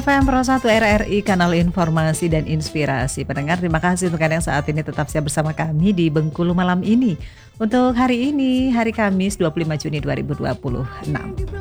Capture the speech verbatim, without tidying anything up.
M Pro satu R R I, kanal informasi dan inspirasi. Pendengar, terima kasih untuk Anda yang saat ini tetap siap bersama kami di Bengkulu malam ini. Untuk hari ini, hari Kamis dua puluh lima Juni dua ribu dua puluh enam.